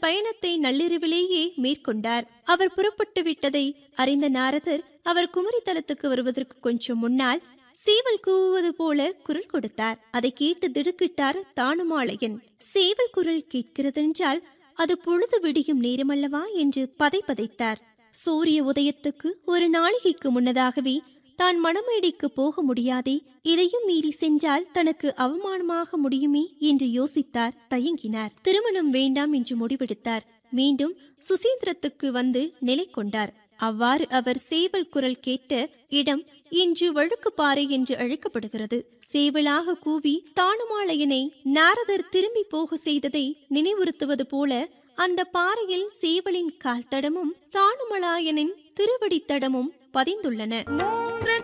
பயணத்தை நள்ளிரவிலேயே மேற்கொண்டார். அவர் புறப்பட்டு விட்டதை அறிந்த நாரதர் அவர் குமரித்தலத்துக்கு வருவதற்கு கொஞ்சம் முன்னால் சேவல் கூவுவது போல குரல் கொடுத்தார். அதை கேட்டு திடுக்கிட்டார் தானுமாலயன். சேவல் குரல் கேட்கிறதென்றால் அது பொழுது விடியும் நேரமல்லவா என்று பதைத்தார். சூரிய உதயத்துக்கு ஒரு நாளிகைக்கு முன்னதாகவே தான் மணமேடைக்கு போக முடியாதே, இதையும் மீறி சென்றால் தனக்கு அவமானமாக முடியுமே என்று யோசித்தார். தயங்கினார். திருமணம் வேண்டாம் என்று முடிவெடுத்தார். மீண்டும் சுசீந்திரத்துக்கு வந்து நிலை கொண்டார். அவ்வாறு அவர் சேவல் குரல் கேட்ட இடம் இன்று வழுக்குப்பாறை என்று அழைக்கப்படுகிறது. சேவலாக கூவி தானுமாலயனை நாரதர் திரும்பி போக செய்ததை நினைவுறுத்துவது போல அந்த பாறையில் சேவலின் கால் தடமும் தானுமலாயனின் திருவடித்தடமும் பதிந்துள்ளன.